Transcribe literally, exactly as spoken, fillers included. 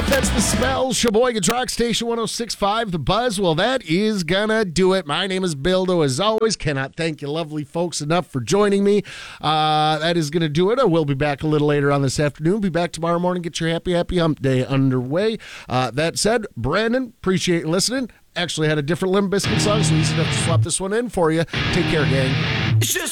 if that's the spell, Sheboygan's Rock Station one oh six point five, The Buzz. Well, that is gonna do it. My name is Bildo. As always, cannot thank you lovely folks enough for joining me. Uh, that is gonna do it. I will be back a little later on this afternoon. Be back tomorrow morning. Get your happy, happy hump day underway. Uh, that said, Brandon, appreciate you listening. Actually had a different Limp Bizkit song, so easy enough to swap this one in for you. Take care, gang. It's just